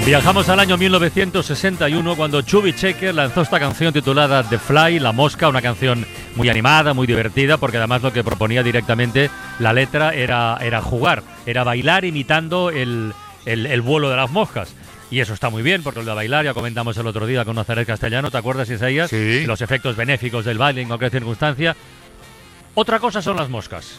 Viajamos al año 1961 cuando Chubby Checker lanzó esta canción titulada The Fly, La Mosca, una canción muy animada, muy divertida, porque además lo que proponía directamente la letra era jugar, era bailar imitando el vuelo de las moscas. Y eso está muy bien, porque lo de bailar, ya comentamos el otro día con Nazaret Castellano, ¿te acuerdas, Isaías? Sí. Los efectos benéficos del baile en cualquier circunstancia. Otra cosa son las moscas.